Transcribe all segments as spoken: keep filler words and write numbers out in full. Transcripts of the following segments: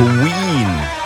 Queen.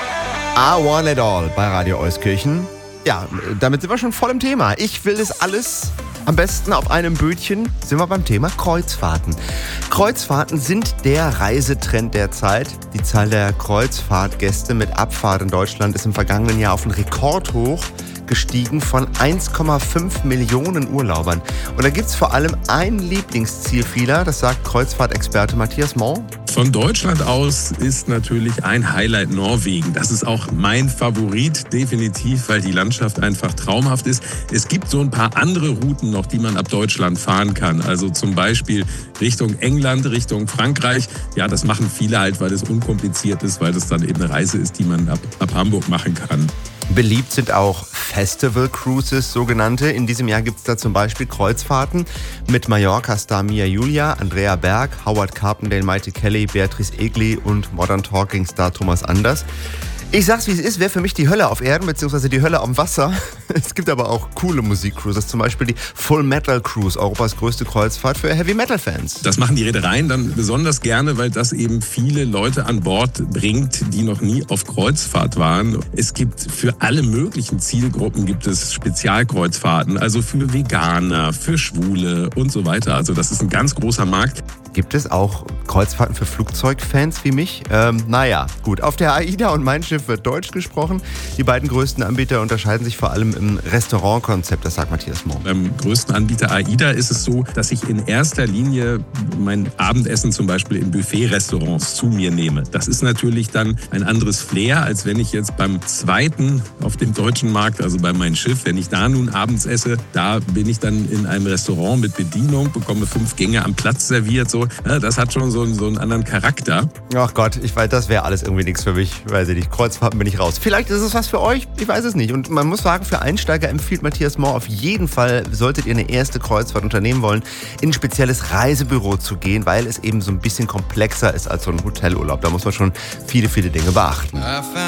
I Want It All bei Radio Euskirchen. Ja, damit sind wir schon voll im Thema. Ich will das alles am besten auf einem Bötchen. Sind wir beim Thema Kreuzfahrten. Kreuzfahrten sind der Reisetrend der Zeit. Die Zahl der Kreuzfahrtgäste mit Abfahrt in Deutschland ist im vergangenen Jahr auf einen Rekordhoch gestiegen von eins Komma fünf Millionen Urlaubern. Und da gibt es vor allem ein Lieblingsziel vieler, das sagt Kreuzfahrtexperte Matthias Maurer. Von Deutschland aus ist natürlich ein Highlight Norwegen. Das ist auch mein Favorit, definitiv, weil die Landschaft einfach traumhaft ist. Es gibt so ein paar andere Routen noch, die man ab Deutschland fahren kann. Also zum Beispiel Richtung England, Richtung Frankreich. Ja, das machen viele halt, weil es unkompliziert ist, weil das dann eben eine Reise ist, die man ab, ab Hamburg machen kann. Beliebt sind auch Festival Cruises, sogenannte. In diesem Jahr gibt es da zum Beispiel Kreuzfahrten mit Mallorca-Star Mia Julia, Andrea Berg, Howard Carpendale, Maite Kelly, Beatrice Egli und Modern Talking-Star Thomas Anders. Ich sag's, wie es ist, wäre für mich die Hölle auf Erden, beziehungsweise die Hölle am Wasser. Es gibt aber auch coole Musikcruises, zum Beispiel die Full Metal Cruise, Europas größte Kreuzfahrt für Heavy-Metal-Fans. Das machen die Reedereien dann besonders gerne, weil das eben viele Leute an Bord bringt, die noch nie auf Kreuzfahrt waren. Es gibt für alle möglichen Zielgruppen gibt es Spezialkreuzfahrten, also für Veganer, für Schwule und so weiter. Also das ist ein ganz großer Markt. Gibt es auch Kreuzfahrten für Flugzeugfans wie mich? Ähm, naja, gut. Auf der AIDA und Mein Schiff wird Deutsch gesprochen. Die beiden größten Anbieter unterscheiden sich vor allem im Restaurantkonzept, das sagt Matthias Maurer. Beim größten Anbieter AIDA ist es so, dass ich in erster Linie mein Abendessen zum Beispiel in Buffet-Restaurants zu mir nehme. Das ist natürlich dann ein anderes Flair, als wenn ich jetzt beim zweiten auf dem deutschen Markt, also bei Mein Schiff, wenn ich da nun abends esse, da bin ich dann in einem Restaurant mit Bedienung, bekomme fünf Gänge am Platz serviert, so. Ja, das hat schon so einen, so einen anderen Charakter. Ach Gott, ich weiß, das wäre alles irgendwie nichts für mich. Weiß ich nicht, Kreuzfahrten bin ich raus. Vielleicht ist es was für euch, ich weiß es nicht. Und man muss sagen, für Einsteiger empfiehlt Matthias Maurer auf jeden Fall, solltet ihr eine erste Kreuzfahrt unternehmen wollen, in ein spezielles Reisebüro zu gehen, weil es eben so ein bisschen komplexer ist als so ein Hotelurlaub. Da muss man schon viele, viele Dinge beachten.